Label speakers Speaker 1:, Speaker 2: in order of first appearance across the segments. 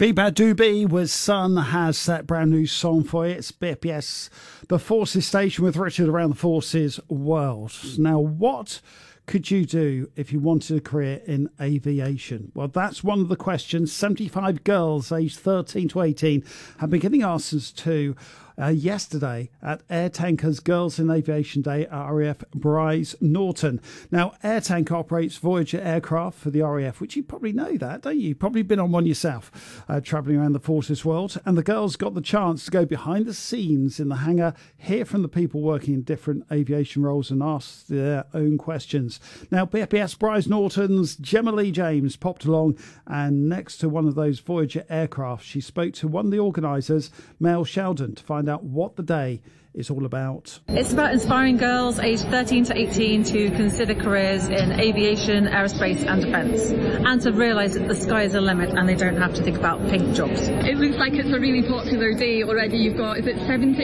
Speaker 1: Be Bad Do Be with Sun has that brand new song for you. It's BPS, the Forces Station with Richard around the Forces world. Now, what could you do if you wanted a career in aviation? Well, that's one of the questions 75 girls aged 13 to 18 have been getting answers to yesterday at Air Tanker's Girls in Aviation Day at RAF Bryce Norton. Now, Air Tanker operates Voyager aircraft for the RAF, which you probably know that, don't you? You've probably been on one yourself, travelling around the forces world. And the girls got the chance to go behind the scenes in the hangar, hear from the people working in different aviation roles and ask their own questions. Now, BPS Bryce Norton's Gemma Lee James popped along, and next to one of those Voyager aircraft, she spoke to one of the organisers, Mel Sheldon, to find out what the day is all about.
Speaker 2: It's about inspiring girls aged 13 to 18 to consider careers in aviation, aerospace and defence, and to realise that the sky is the limit and they don't have to think about pink jobs.
Speaker 3: It looks like it's a really popular day already. You've got, is it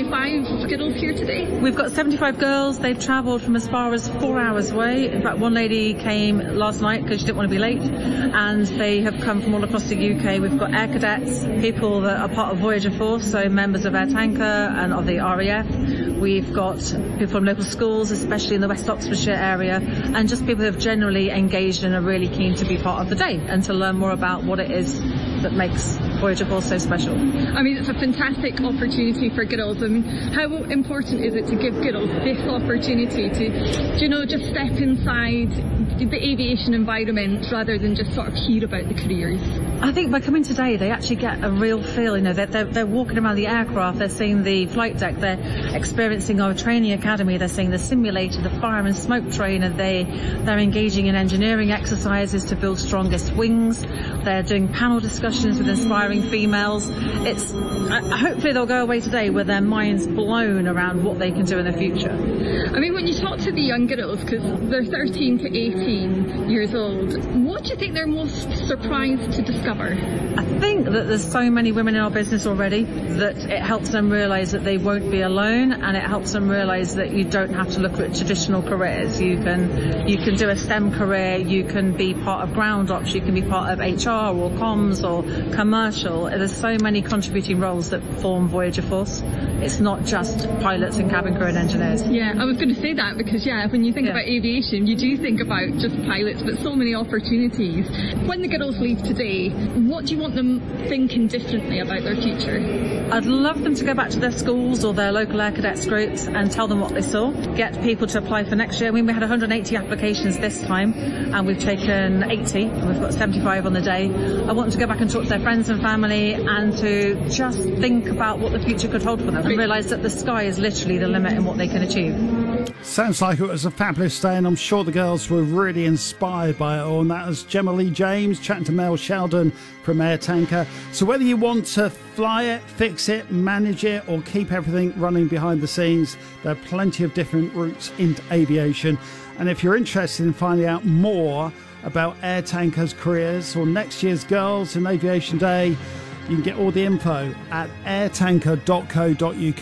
Speaker 3: 75 girls here today?
Speaker 2: We've got 75 girls. They've travelled from as far as 4 hours away. In fact, one lady came last night because she didn't want to be late, and they have come from all across the UK. We've got air cadets, people that are part of Voyager Force, so members of Air Tanker and of the RAF. We've got people from local schools, especially in the West Oxfordshire area, and just people who have generally engaged and are really keen to be part of the day and to learn more about what it is that makes Voyager Force so special.
Speaker 3: I mean, it's a fantastic opportunity for girls. I mean, how important is it to give girls this opportunity to, you know, just step inside the aviation environment rather than just sort of hear about the careers?
Speaker 2: I think by coming today, they actually get a real feel. You know, they're walking around the aircraft, they're seeing the flight deck, they're experiencing our training academy, they're seeing the simulator, the fire and smoke trainer, they're engaging in engineering exercises to build strongest wings, they're doing panel discussions with inspiring females. It's hopefully they'll go away today with their minds blown around what they can do in the future.
Speaker 3: I mean, when you talk to the young girls, because they're 13 to 18 years old, what do you think they're most surprised to discover?
Speaker 2: I think that there's so many women in our business already that it helps them realise that they won't be alone, and it helps them realise that you don't have to look at traditional careers. You can do a STEM career, you can be part of ground ops, you can be part of HR or comms or commercial. There's so many contributing roles that form Voyager Force. It's not just pilots and cabin crew and engineers.
Speaker 3: Yeah, I was going to say that because, when you think about aviation, you do think about just pilots, but so many opportunities. When the girls leave today, what do you want them thinking differently about their future?
Speaker 2: I'd love them to go back to their schools or their local air cadets groups and tell them what they saw. Get people to apply for next year. I mean, we had 180 applications this time and we've taken 80 and we've got 75 on the day. I want them to go back and talk to their friends and family and to just think about what the future could hold for them and realise that the sky is literally the limit in what they can achieve.
Speaker 1: Sounds like it was a fabulous day, and I'm sure the girls were really inspired by it all. And that was Gemma Lee James chatting to Mel Sheldon from Air Tanker. So whether you want to fly it, fix it, manage it, or keep everything running behind the scenes, there are plenty of different routes into aviation. And if you're interested in finding out more about Air Tanker's careers or next year's Girls in Aviation Day, you can get all the info at airtanker.co.uk,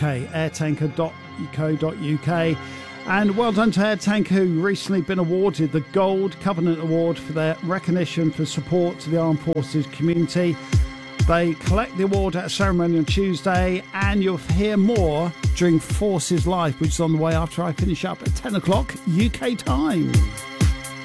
Speaker 1: airtanker.co.uk. And well done to Air Tanker, who recently been awarded the Gold Covenant Award for their recognition for support to the Armed Forces community. They collect the award at a ceremony on Tuesday, and you'll hear more during Forces Live, which is on the way after I finish up at 10 o'clock UK time.